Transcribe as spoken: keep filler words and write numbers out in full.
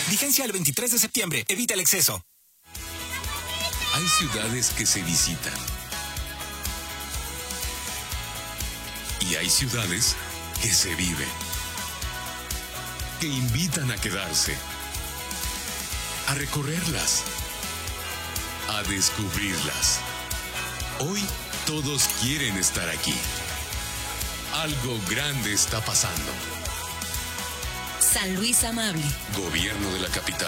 Vigencia el veintitrés de septiembre. Evita el exceso. Hay ciudades que se visitan. Y hay ciudades que se viven. Que invitan a quedarse. A recorrerlas. A descubrirlas. Hoy todos quieren estar aquí. Algo grande está pasando. San Luis Amable. Gobierno de la Capital.